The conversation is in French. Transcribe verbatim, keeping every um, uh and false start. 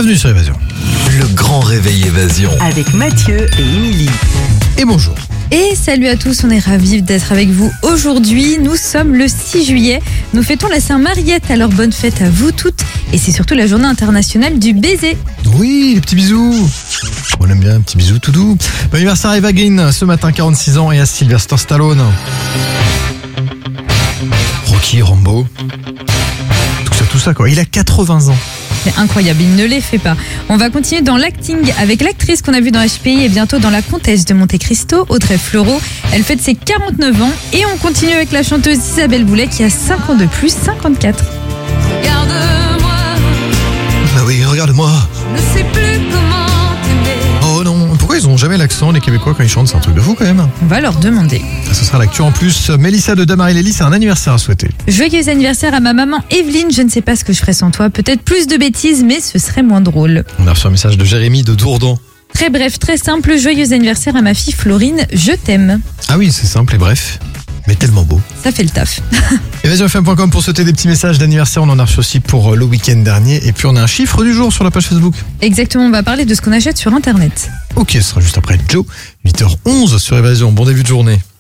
Bienvenue sur Évasion. Le grand réveil Évasion. Avec Mathieu et Émilie. Et bonjour. Et salut à tous, on est ravis d'être avec vous aujourd'hui. Nous sommes le six juillet, nous fêtons la Saint-Mariette, alors bonne fête à vous toutes. Et c'est surtout la journée internationale du baiser. Oui, les petits bisous. On aime bien, un petit bisou tout doux. Bon anniversaire à Eva Green, ce matin, quarante-six ans, et à Sylvester Stallone. Rocky, Rambo. Tout ça, tout ça quoi. Il a quatre-vingts ans. C'est incroyable, il ne les fait pas. On va continuer dans l'acting avec l'actrice qu'on a vue dans H P I et bientôt dans La Comtesse de Monte Cristo, Audrey Fleurot. Elle fête ses quarante-neuf ans et on continue avec la chanteuse Isabelle Boulet qui a cinq ans de plus, cinquante-quatre. Regarde-moi, Bah oui, regarde-moi. je ne sais plus comment t'aimer. Oh non, pourquoi ils ont jamais l'accent, les Québécois, quand ils chantent? C'est un truc de fou quand même. On va leur demander. Ce sera l'actu en plus. Mélissa de Damary-Lélis, c'est un anniversaire à souhaiter. Joyeux anniversaire à ma maman Evelyne, je ne sais pas ce que je ferais sans toi. Peut-être plus de bêtises, mais ce serait moins drôle. On a reçu un message de Jérémy de Dourdan. Très bref, très simple, joyeux anniversaire à ma fille Florine, je t'aime. Ah oui, c'est simple et bref, mais tellement beau. Ça fait le taf. Évasion F M point com pour souhaiter des petits messages d'anniversaire. On en a reçu aussi pour le week-end dernier. Et puis on a un chiffre du jour sur la page Facebook. Exactement, on va parler de ce qu'on achète sur Internet. Ok, ce sera juste après Joe. huit heures onze sur Évasion. Bon début de journée.